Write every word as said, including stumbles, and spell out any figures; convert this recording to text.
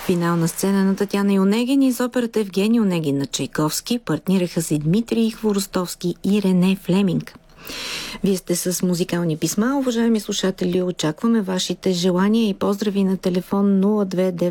Финална сцена на Татяна Онегин и с операта Евгений Онегин на Чайковски. Партнираха се Дмитрий Хворостовски и Рене Флеминг. Вие сте с музикални писма, уважаеми слушатели. Очакваме вашите желания и поздрави на телефон нула две девет